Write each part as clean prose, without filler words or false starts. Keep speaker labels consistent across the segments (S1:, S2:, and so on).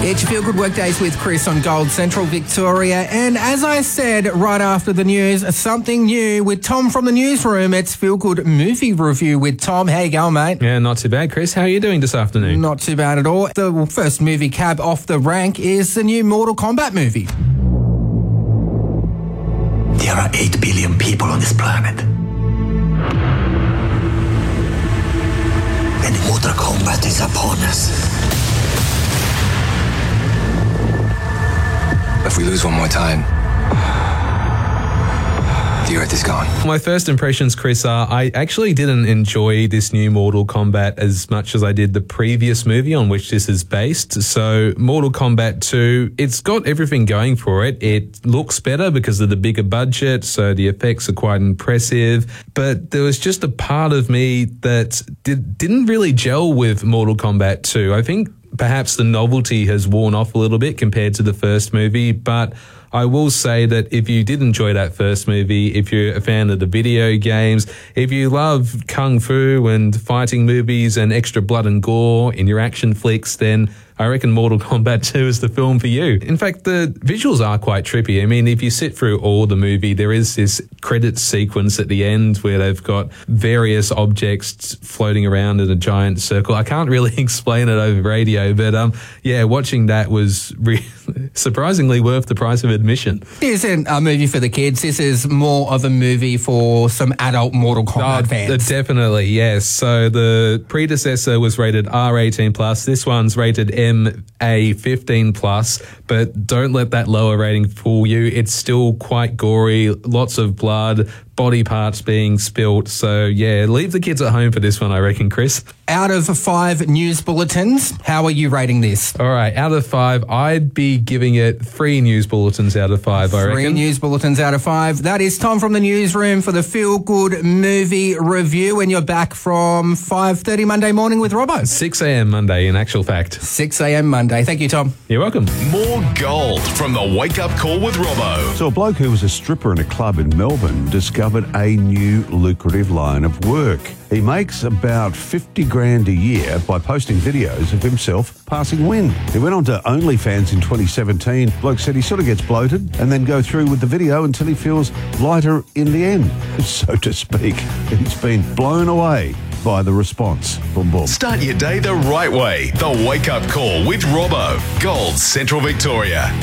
S1: It's your Feel Good Workdays with Chris on Gold Central Victoria. And as I said right after the news, something new with Tom from the newsroom. It's Feel Good Movie Review with Tom. How you going, mate?
S2: Yeah, not too bad, Chris. How are you doing this afternoon?
S1: Not too bad at all. The first movie cab off the rank is the new Mortal Kombat movie.
S3: There are 8 billion people on this planet. And Mortal Kombat is upon us. If we lose one more time, the Earth is gone.
S2: My first impressions, Chris, are I actually didn't enjoy this new Mortal Kombat as much as I did the previous movie on which this is based. So Mortal Kombat 2, it's got everything going for it. It looks better because of the bigger budget, so the effects are quite impressive. But there was just a part of me that didn't really gel with Mortal Kombat 2. I think perhaps the novelty has worn off a little bit compared to the first movie, but I will say that if you did enjoy that first movie, if you're a fan of the video games, if you love kung fu and fighting movies and extra blood and gore in your action flicks, then I reckon Mortal Kombat 2 is the film for you. In fact, the visuals are quite trippy. I mean, if you sit through all the movie, there is this credits sequence at the end where they've got various objects floating around in a giant circle. I can't really explain it over radio, but yeah, watching that was surprisingly worth the price of admission.
S1: This isn't a movie for the kids. This is more of a movie for some adult Mortal Kombat fans.
S2: Definitely, yes. So the predecessor was rated R18+. This one's rated MA15+, but don't let that lower rating fool you. It's still quite gory, lots of blood, body parts being spilt. So yeah, leave the kids at home for this one, I reckon, Chris.
S1: Out of 5 news bulletins, how are you rating this?
S2: All right, out of 5, I'd be giving it 3 news bulletins out of 5, I reckon.
S1: 3 news bulletins out of 5. That is Tom from the newsroom for the Feel Good Movie Review, and you're back from 5:30 Monday morning with Robbo.
S2: 6 a.m. Monday, in actual fact.
S1: 6 a.m. Monday. Thank you, Tom.
S2: You're welcome.
S4: More gold from the Wake Up Call with Robbo.
S5: So a bloke who was a stripper in a club in Melbourne discovered a new lucrative line of work. He makes about 50 grand a year by posting videos of himself passing wind. He went on to OnlyFans in 2017. Bloke said he sort of gets bloated and then go through with the video until he feels lighter in the end, so to speak. He's been blown away by the response. Boom, boom.
S4: Start your day the right way. The Wake Up Call with Robbo. Gold Central Victoria.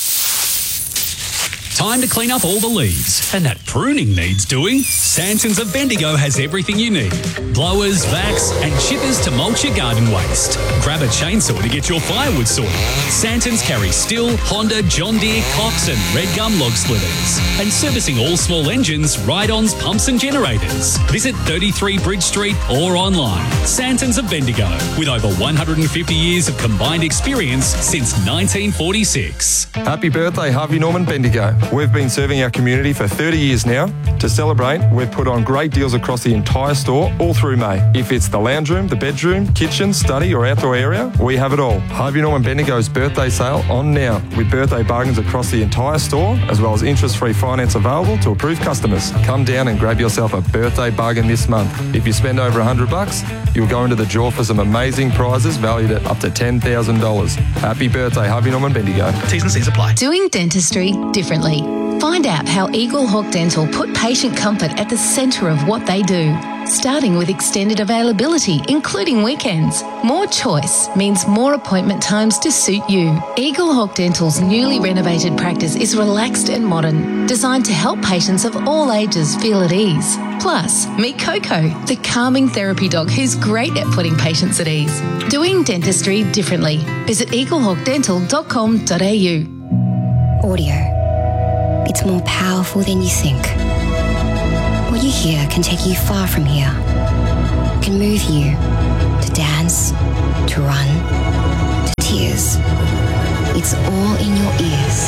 S6: Time to clean up all the leaves. And that pruning needs doing. Santons of Bendigo has everything you need. Blowers, vacs, and chippers to mulch your garden waste. Grab a chainsaw to get your firewood sorted. Santons carry Stihl, Honda, John Deere, Cox, and Red Gum log splitters. And servicing all small engines, ride-ons, pumps and generators. Visit 33 Bridge Street or online. Santons of Bendigo, with over 150 years of combined experience since 1946.
S7: Happy birthday, Harvey Norman Bendigo. We've been serving our community for 30 years now. To celebrate, we've put on great deals across the entire store all through May. If it's the lounge room, the bedroom, kitchen, study or outdoor area, we have it all. Harvey Norman Bendigo's birthday sale on now, with birthday bargains across the entire store, as well as interest-free finance available to approved customers. Come down and grab yourself a birthday bargain this month. If you spend over $100, you'll go into the draw for some amazing prizes valued at up to $10,000. Happy birthday, Harvey Norman Bendigo.
S4: T's and C's apply.
S8: Doing dentistry differently. Find out how Eagle Hawk Dental put patient comfort at the centre of what they do. Starting with extended availability, including weekends. More choice means more appointment times to suit you. Eagle Hawk Dental's newly renovated practice is relaxed and modern, designed to help patients of all ages feel at ease. Plus, meet Coco, the calming therapy dog who's great at putting patients at ease. Doing dentistry differently. Visit eaglehawkdental.com.au.
S9: Audio. It's more powerful than you think. What you hear can take you far from here. It can move you to dance, to run, to tears. It's all in your ears.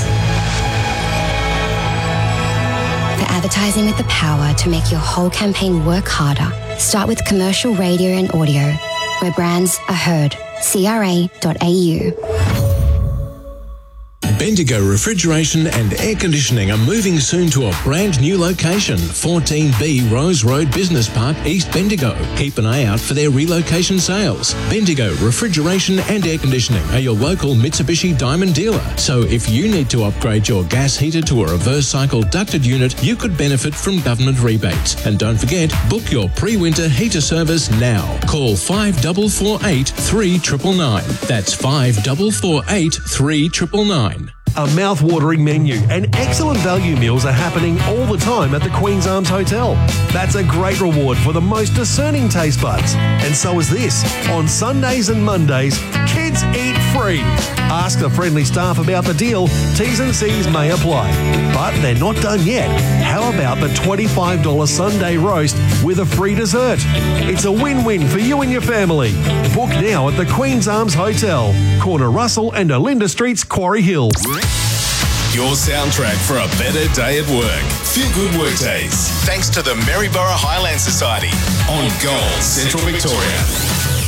S9: For advertising with the power to make your whole campaign work harder, start with commercial radio and audio, where brands are heard. CRA.au.
S10: Bendigo Refrigeration and Air Conditioning are moving soon to a brand new location, 14B Rose Road Business Park, East Bendigo. Keep an eye out for their relocation sales. Bendigo Refrigeration and Air Conditioning are your local Mitsubishi Diamond dealer. So if you need to upgrade your gas heater to a reverse cycle ducted unit, you could benefit from government rebates. And don't forget, book your pre-winter heater service now. Call 5448 3999. That's 5448 3999.
S11: A mouth-watering menu and excellent value meals are happening all the time at the Queen's Arms Hotel. That's a great reward for the most discerning taste buds. And so is this. On Sundays and Mondays, kids eat free. Ask the friendly staff about the deal. T's and C's may apply. But they're not done yet. How about the $25 Sunday roast with a free dessert? It's a win-win for you and your family. Book now at the Queen's Arms Hotel, corner Russell and Olinda Streets, Quarry Hill.
S4: Your soundtrack for a better day at work. Feel Good Workdays. Thanks to the Maryborough Highland Society on Gold Central Victoria.